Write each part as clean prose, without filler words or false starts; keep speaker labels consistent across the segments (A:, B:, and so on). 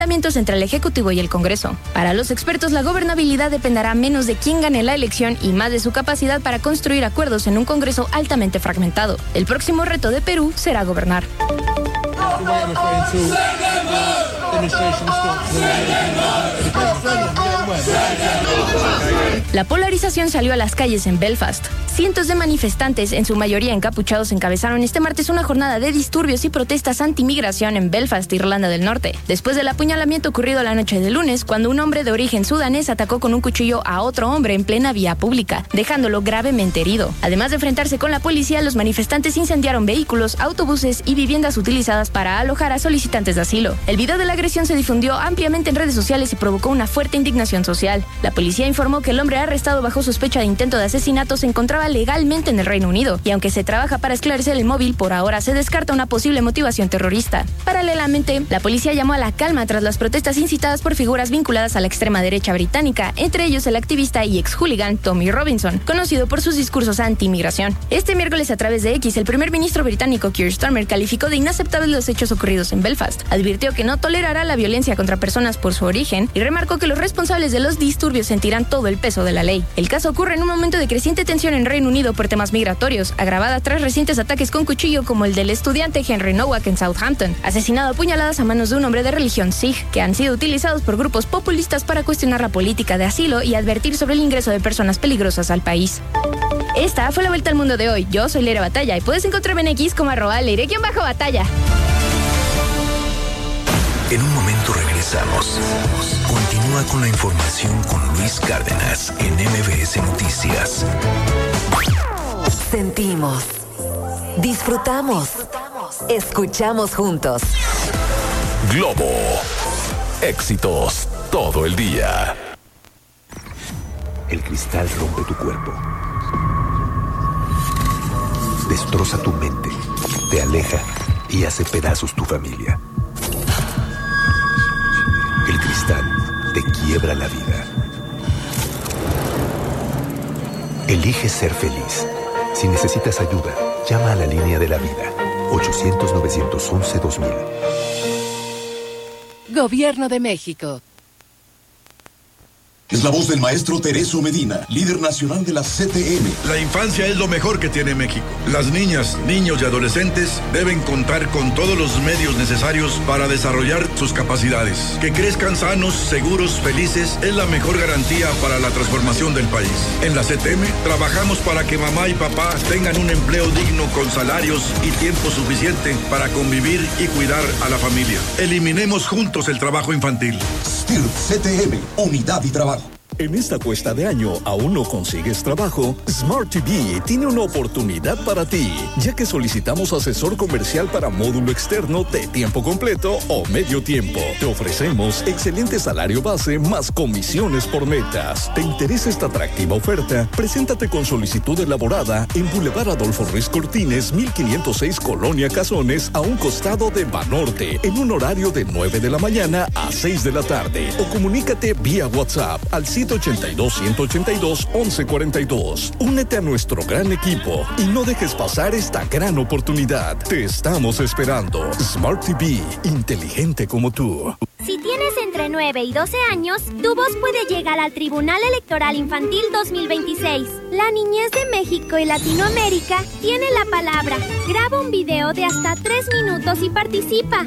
A: entre el Ejecutivo y el Congreso. Para los expertos, la gobernabilidad dependerá menos de quién gane la elección y más de su capacidad para construir acuerdos en un Congreso altamente fragmentado. El próximo reto de Perú será gobernar. La polarización salió a las calles en Belfast. Cientos de manifestantes, en su mayoría encapuchados, encabezaron este martes una jornada de disturbios y protestas anti-migración en Belfast, Irlanda del Norte, después del apuñalamiento ocurrido la noche de lunes, cuando un hombre de origen sudanés atacó con un cuchillo a otro hombre en plena vía pública, dejándolo gravemente herido. Además de enfrentarse con la policía, los manifestantes incendiaron vehículos, autobuses y viviendas utilizadas para alojar a solicitantes de asilo. El video de la agresión se difundió ampliamente en redes sociales y provocó una fuerte indignación social. La policía informó que el hombre arrestado bajo sospecha de intento de asesinato se encontraba legalmente en el Reino Unido, y aunque se trabaja para esclarecer el móvil, por ahora se descarta una posible motivación terrorista. Paralelamente, la policía llamó a la calma tras las protestas incitadas por figuras vinculadas a la extrema derecha británica, entre ellos el activista y ex-hooligan Tommy Robinson, conocido por sus discursos anti-inmigración. Este miércoles, a través de X, el primer ministro británico Keir Starmer calificó de inaceptables los hechos ocurridos en Belfast, advirtió que no tolerará la violencia contra personas por su origen y remarcó que los responsables de los disturbios sentirán todo el peso de la ley. El caso ocurre en un momento de creciente tensión en Reino Unido por temas migratorios, agravada tras recientes ataques con cuchillo como el del estudiante Henry Nowak en Southampton, asesinado a puñaladas a manos de un hombre de religión Sikh, que han sido utilizados por grupos populistas para cuestionar la política de asilo y advertir sobre el ingreso de personas peligrosas al país. Esta fue la vuelta al mundo de hoy. Yo soy Leire Batalla y puedes encontrarme en X como @Leire_Batalla.
B: En un momento regresamos. Continúa con la información con Luis Cárdenas en MBS Noticias.
C: Sentimos, disfrutamos, escuchamos juntos.
B: Globo. Éxitos todo el día.
D: El cristal rompe tu cuerpo. Destroza tu mente, te aleja y hace pedazos tu familia. El cristal te quiebra la vida. Elige ser feliz. Si necesitas ayuda, llama a la línea de la vida. 800-911-2000.
E: Gobierno de México.
F: Es la voz del maestro Tereso Medina, líder nacional de la CTM.
G: La infancia es lo mejor que tiene México. Las niñas, niños y adolescentes deben contar con todos los medios necesarios para desarrollar sus capacidades. Que crezcan sanos, seguros, felices es la mejor garantía para la transformación del país. En la CTM trabajamos para que mamá y papá tengan un empleo digno con salarios y tiempo suficiente para convivir y cuidar a la familia. Eliminemos juntos el trabajo infantil.
F: STIRT CTM, unidad y trabajo.
H: En esta cuesta de año, ¿aún no consigues trabajo? Smart TV tiene una oportunidad para ti, ya que solicitamos asesor comercial para módulo externo de tiempo completo o medio tiempo. Te ofrecemos excelente salario base más comisiones por metas. ¿Te interesa esta atractiva oferta? Preséntate con solicitud elaborada en Boulevard Adolfo Ruiz Cortines, 1506 Colonia Cazones, a un costado de Banorte, en un horario de 9 de la mañana a 6 de la tarde. O comunícate vía WhatsApp al 182-182-1142. Únete a nuestro gran equipo y no dejes pasar esta gran oportunidad. Te estamos esperando. Smart TV, inteligente como tú.
I: Si tienes entre 9 y 12 años, tu voz puede llegar al Tribunal Electoral Infantil 2026. La niñez de México y Latinoamérica tiene la palabra. Graba un video de hasta 3 minutos y participa.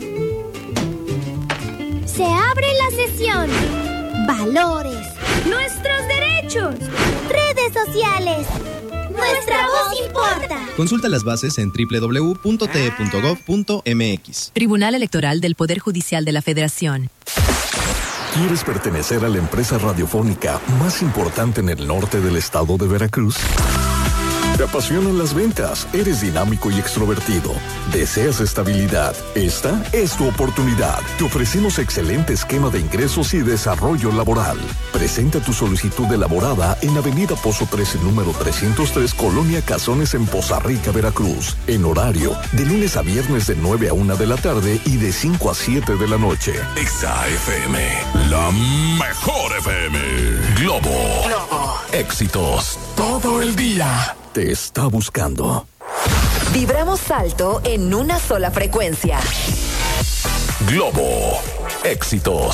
I: Se abre la sesión. Valores. Nuestros derechos. Redes sociales. Nuestra voz importa.
J: Consulta las bases en www.te.gov.mx.
E: Tribunal Electoral del Poder Judicial de la Federación.
H: ¿Quieres pertenecer a la empresa radiofónica más importante en el norte del estado de Veracruz? ¿Te apasionan las ventas? ¿Eres dinámico y extrovertido? ¿Deseas estabilidad? Esta es tu oportunidad. Te ofrecemos excelente esquema de ingresos y desarrollo laboral. Presenta tu solicitud elaborada en Avenida Pozo 13, número 303, Colonia Cazones, en Poza Rica, Veracruz. En horario de lunes a viernes de 9 a 1 de la tarde y de 5 a 7 de la noche.
B: Exa FM, la mejor FM. Globo. Éxitos todo el día.
H: Te está buscando.
C: Vibramos alto en una sola frecuencia.
B: Globo éxitos.